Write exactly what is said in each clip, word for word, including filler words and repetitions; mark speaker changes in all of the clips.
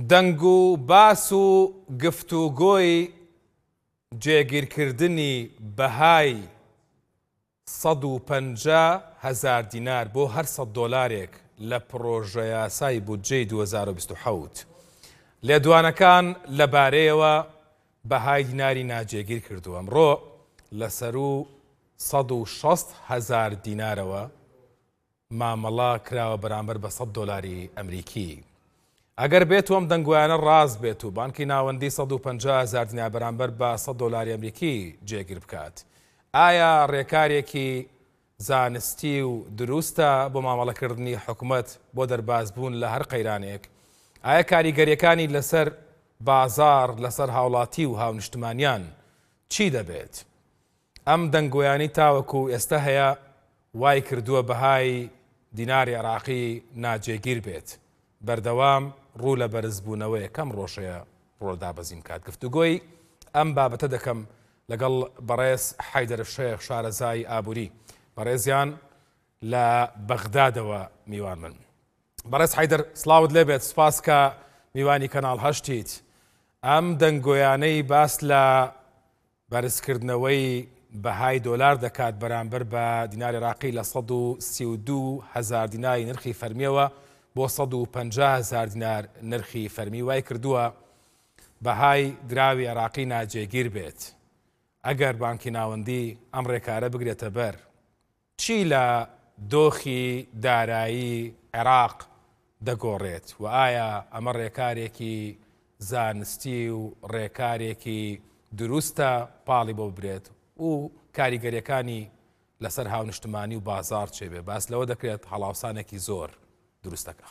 Speaker 1: دەنگ و باس و گفتوگۆی جێگیرکردنی بەهای سەد و پەنجا هەزار دینار بۆ هەر سەد دۆلارێک لە پرۆژە یاسای بودجەی دوو هەزار و بیست و حەوت لێدوانەکان لەبارەیەوە بەهای دیناری ناجێگیر کردووە. ئەمڕۆ لەسەر و سەد و شەست هەزار دینارەوە مامەڵا کراوە بەرامبەر بە سەد دۆلاری ئەمریکی. ئەگەر بێت ئەم دەنگویانە ڕاست بێت و بانکی ناوەندی سەد و پەنجا هەزار دینار بەرامبەر بە سەد دۆلاری ئەمریکی جێگیر بکات، ئایا ڕێکارێکی زانستی و دروستە بۆ مامەڵەکردنی حکوومەت بۆ دەربازبوون لە هەر قەیرانێک؟ ئایا کاریگەریەکانی لەسەر بازار لەسەر هاوڵاتی و هاونیشتمانیان چی دەبێت؟ ئەم دەنگویانی تاوەکو ئێستا هەیە وای کردووە بەهای دیناری عێراقی ناجێگیر بێت. بەردەوام ڕوو لە بەرزبوونەوەی کەم ڕۆژەیە ڕۆدابەزیم کات. گفتوگۆی ئەم بابەتە دەکەم لەگەڵ بەڕێز حەیدەر شێخ شارەزای ئابووری. بەڕێزیان لە بەغدادەوە میوان من. بەڕێز حەیدەر سڵاوت لێبێت، سوپاس کە میوانی کەناڵ هەشتیت. ئەم دەنگۆیانەی باس لە بەرزکردنەوەی بەهای دۆلار دەکات بەرامبەر بە دیناری عێراقی لە سەد و سی و دوو هەزار دیناری نرخی فەرمیەوە بۆ سەد و پەنجا هەزار دینار نرخی فەرمی وای کردووە بەهای دراوی عێراقی ناجێگیر بێت. ئەگەر بانکی ناوەندی ئەم ڕێکارە بگرێتە بەر، چی لە دۆخی دارایی عێراق دەگۆڕێت و ئایا ئەمە ڕێکارێکی زانستی و ڕێکارێکی دروستە پاڵی بۆ ببرێت و کاریگەریەکانی لەسەر هاونیشتمانی و بازار چێ بێ؟ باس لەوە دەکرێت هەڵاوسانێکی زۆر دروستەکە.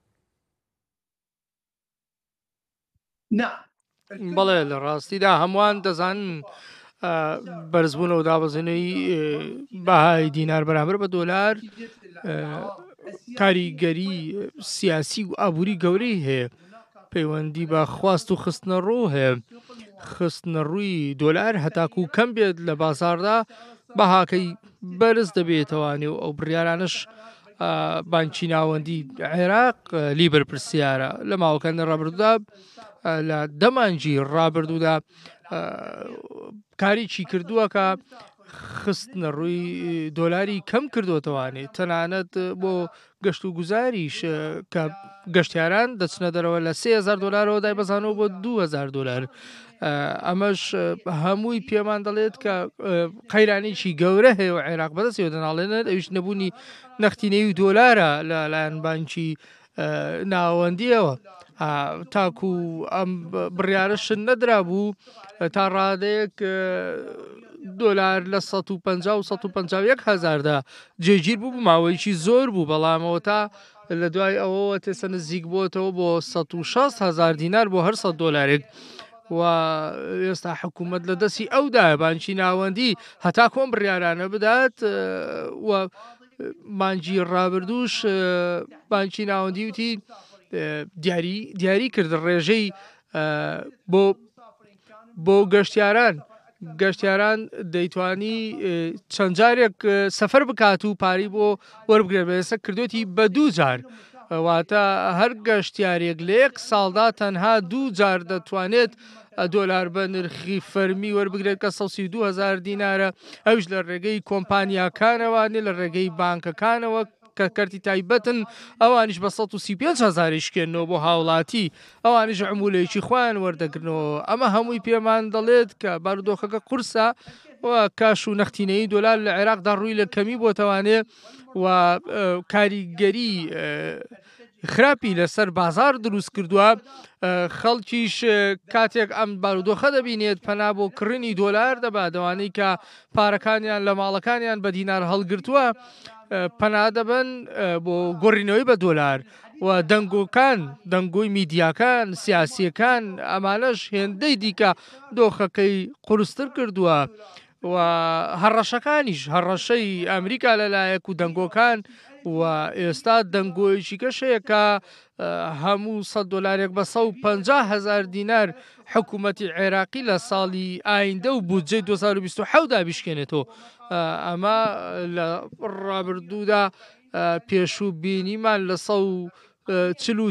Speaker 2: بەڵێ لە ڕاستیدا هەمووان دەزانن بەرزبوونە و دابەزێنەی بەهای دینار بەرامبەر بە دۆلار کاریگەری سیاسی و ئابووری گەورەی هەیە، پەیوەندی بە خواست و خستنە ڕوو هەیە. خستنە ڕووی دۆلار هەتاکو و کەم بێت لە بازاردا بەهاکەی بەرز دەبێتەوانێ و ئەو بڕیارانش بانکی ناوەندی عێراق لی بەرپرسیارە. لە ماوەکانی ڕابردوودا لە دەمانجی ڕابردوودا کاریی کردووە کە خستنە ڕووی دۆلاری کەم کردوتەوانێت، تەنانەت بۆ گەشت و گوزاریش کە گەشتیاران دەچنە دەرەوە لە سێ هەزار دۆلارەوە دایبەزانەوە بۆ دوو هەزار دۆلار. ئەمەش هەمووی پێمان دەڵێت کە قەیرانێکی گەورە هەیە و عێراق بەدەستەوە دەناڵێنێت. ئەویش نەبوونی نەختینەوی دۆلارە لەلایەن بانکی ناوەندیەوە. تاکو ئەم بڕیارەشن نەدرا بوو تا ڕادەیەک دۆلار لە سەد و پەنجا و سەد و پەنجا و یەک هەزاردا جێگیر بوو، ماوەیەکی زۆر بوو، بەڵامەوە تا لە دوای ئەوەوە تێسە نزیک بۆتەوە بۆ سەد و شەست هەزار دینار بۆ هەر سەد دۆلارێک. و ئێستا حکوومەت لە دەستی ئەودایە بانکی ناوەندی هەتا کۆم بڕیارانە بدات. و مانجی ڕابردووش بانکی ناوەندی وتی دیاری دیاری کرد ڕێژەی بۆ بۆ گەشتیاران گەشتیاران دەیتوانی چەند جارێک سەفەر بکات و پارەی بۆ وەربگرێت. بەێستا کردوێتی بە دوو جار، واتە هەر گەشتیارێک لە یەک ساڵدا تەنها دوو جار دەتوانێت دۆلار بە نرخی فەرمی وەربگرێت کە سەد و سی و دوو هەزار دینارە. ئەوش لە ڕێگەی کۆمپانیاکانەوانێ، لە ڕێگەی بانکەکانەوە کە کەرتی تایبەتن، ئەوانیش بە سەد و سی و پێنج هەزاریشکێنەوە بۆ هاوڵاتی، ئەوانیش عمولەیەکی خۆیان وەردەگرنەوە. ئەمە هەمووی پێمان دەڵێت کە بارودۆخەکە قورسە و کاش و نەختینەی دۆلار لە عێراقدا ڕووی لە کەمی بۆتەوانێ و کاریگەری خراپی لەسەر بازار دروست کردووە. خەڵکیش کاتێک ئەم بارودۆخە دەبینێت پەنا بۆ کڕنی دۆلار دەبات، دەوانەی کە پارەکانیان لە ماڵەکانیان بە دینار هەڵگرتووە پەنا دەبن بۆ گۆڕینەوەی بە دۆلار. و دەنگۆکان دەنگۆی میدیاکان سیاسیەکان ئەمانەش هێندەی دیکە دۆخەکەی قورستر کردووە. و هەڕەشەکانیش هەڕەشەی ئەمریکا لەلایەک و دەنگۆکان. و ئێستا دەنگۆیەکی کەشەیە کە هەموو سەد دۆلارێک بە سەد و پەنجا هەزار دینار حکوومەتی عێراقی لە ساڵی ئایندە و بودجەی دوو هەزار و بیست و حەوت دابیشکێنێتەوە. ئەمە لە ڕابردوودا پێشوو بینیمان لە سەد و چل و